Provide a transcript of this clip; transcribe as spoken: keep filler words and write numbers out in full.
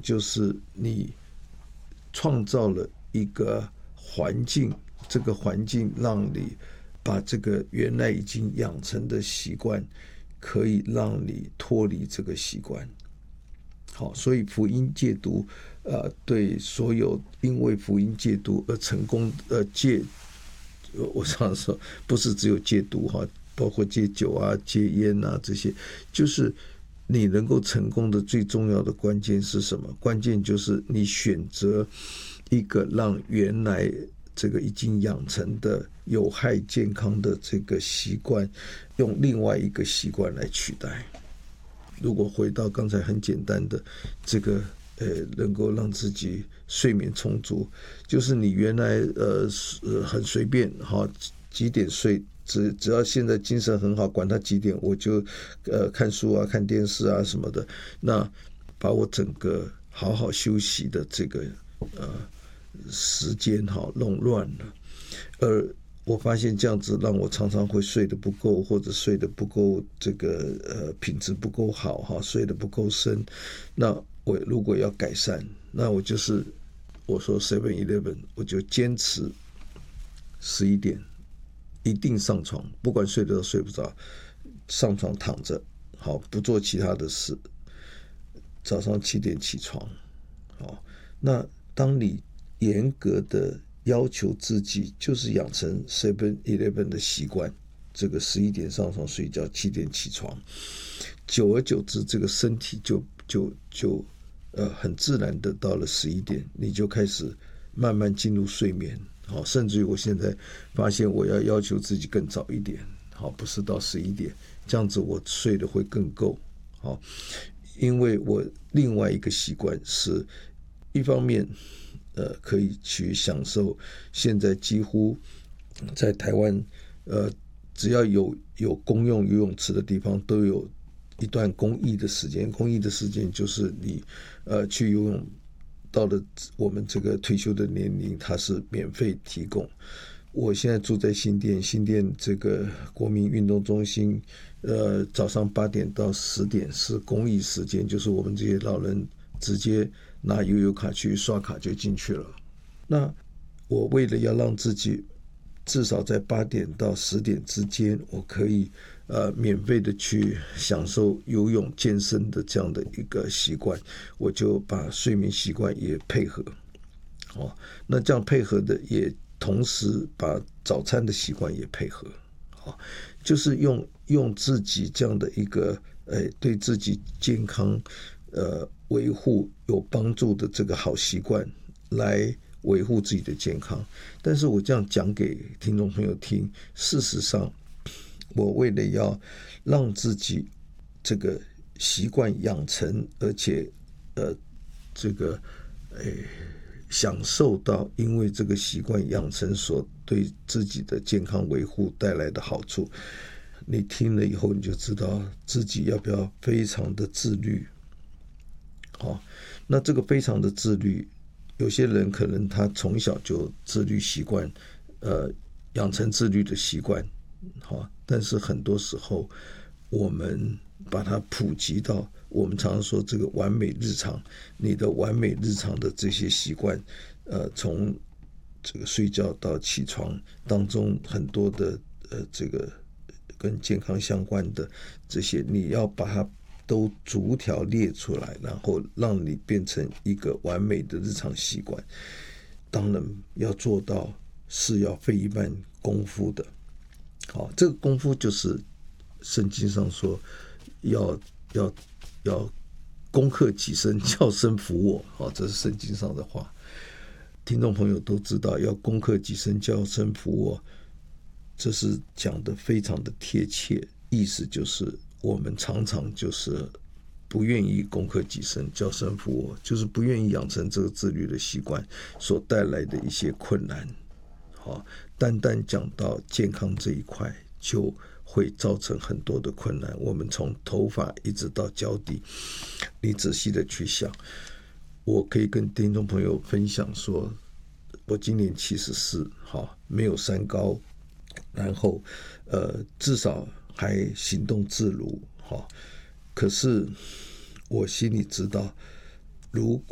就是你创造了一个环境，这个环境让你把这个原来已经养成的习惯，可以让你脱离这个习惯。好，所以福音戒毒，呃，对所有因为福音戒毒而成功，呃，戒，我常说不是只有戒毒哈，包括戒酒啊、戒烟啊这些，就是你能够成功的最重要的关键是什么？关键就是你选择一个让原来这个已经养成的有害健康的这个习惯，用另外一个习惯来取代。如果回到刚才很简单的这个，呃，能够让自己睡眠充足，就是你原来呃很随便哈，几点睡，只只要现在精神很好，管他几点，我就呃看书啊、看电视啊什么的，那把我整个好好休息的这个呃时间哈弄乱了，而我发现这样子让我常常会睡得不够，或者睡得不够这个呃品质不够好哈，睡得不够深。那我如果要改善，那我就是我说 seven eleven， 我就坚持十一点一定上床，不管睡得到睡不着，上床躺着，好，不做其他的事。早上七点起床，好，那当你严格的要求自己，就是养成 seven eleven 的习惯，这个十一点上床睡觉，七点起床，久而久之，这个身体就就就呃很自然的到了十一点，你就开始慢慢进入睡眠，好，甚至于我现在发现我要要求自己更早一点，好，不是到十一点，这样子我睡得会更够，好，因为我另外一个习惯是，一方面。呃，可以去享受现在几乎在台湾，呃，只要有有公用游泳池的地方，都有一段公益的时间。公益的时间就是你呃去游泳，到了我们这个退休的年龄，它是免费提供。我现在住在新店，新店这个国民运动中心，呃，早上八点到十点是公益时间，就是我们这些老人直接拿悠游卡去刷卡就进去了。那我为了要让自己至少在八点到十点之间，我可以呃免费的去享受游泳健身的这样的一个习惯，我就把睡眠习惯也配合。哦，那这样配合的也同时把早餐的习惯也配合。哦，就是用用自己这样的一个呃对自己健康呃维护有帮助的这个好习惯来维护自己的健康。但是我这样讲给听众朋友听，事实上我为了要让自己这个习惯养成，而且呃这个诶享受到因为这个习惯养成所对自己的健康维护带来的好处，你听了以后你就知道自己要不要非常的自律。好，那这个非常的自律，有些人可能他从小就自律习惯，呃，养成自律的习惯，好，但是很多时候我们把它普及到我们常常说这个完美日常，你的完美日常的这些习惯，呃，从这个睡觉到起床当中很多的呃这个跟健康相关的这些，你要把它都逐条列出来，然后让你变成一个完美的日常习惯。当然要做到是要费一半功夫的。好，这个功夫就是圣经上说要要要攻克己身，叫身服我。好，这是圣经上的话。听众朋友都知道，要攻克己身，叫身服我，这是讲的非常的贴切，意思就是我们常常就是不愿意攻克己身，叫身服我，就是不愿意养成这个自律的习惯所带来的一些困难。好，单单讲到健康这一块，就会造成很多的困难。我们从头发一直到脚底，你仔细的去想。我可以跟听众朋友分享说，我今年七十四，好，没有三高，然后呃，至少还行动自如，好，可是我心里知道，如果